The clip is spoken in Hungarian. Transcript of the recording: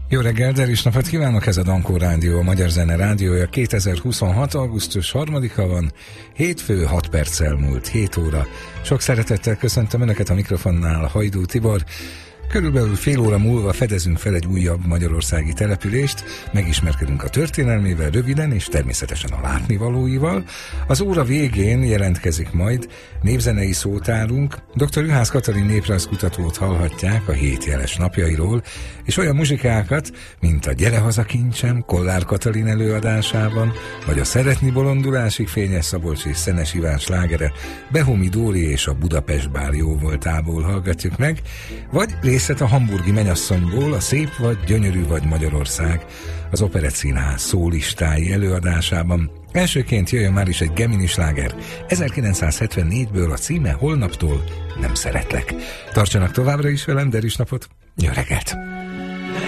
Jó reggel, derűs napot kívánok, ez a Dankó Rádió, a Magyar Zene Rádiója. 2026. augusztus 3-a van, hétfő, 6 perccel múlt 7 óra. Sok szeretettel köszöntöm Önöket a mikrofonnál, Hajdú Tibor. Körülbelül fél óra múlva fedezünk fel egy újabb magyarországi települést, megismerkedünk a történelmével röviden és természetesen a látnivalóival. Az óra végén jelentkezik majd népzenei szótárunk, dr. Juhász Katalin néprajzkutatót hallhatják a 7 jeles napjairól, és olyan muzsikákat, mint a Gyere haza kincsem Kollár Katalin előadásában, vagy a Szeretni bolondulásig Fényes Szabolcs és Szenes Iván slágere Behomi Dóri és a Budapest bár jó voltából hallgatjuk meg, vagy részlet a hamburgi menyasszonyból, a Szép vagy, Gyönyörű vagy Magyarország, az Operett Színház szólistái előadásában. Elsőként jöjjön már is egy Gemini sláger, 1974-ből, a címe Holnaptól nem szeretlek. Tartsanak továbbra is velem, derűs napot, jó reggelt!